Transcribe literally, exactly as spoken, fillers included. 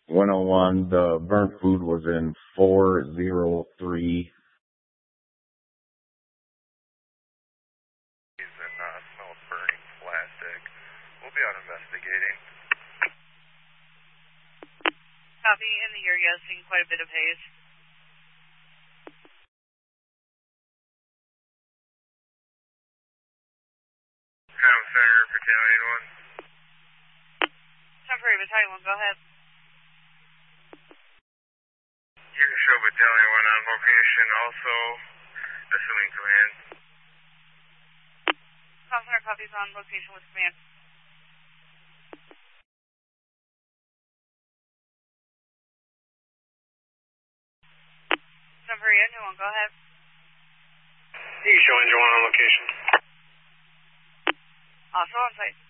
one oh one, the burnt food was in four oh three. And uh, smells burning plastic. We'll be out investigating. Copy. In the area, seeing quite a bit of haze. Town Center, Battalion one. Temporary Battalion one, go ahead. You can show Battalion one on location, also assuming command. Town Center copies on location with command. Temporary Engine one, go ahead. You can show Engine one on location. Also on site.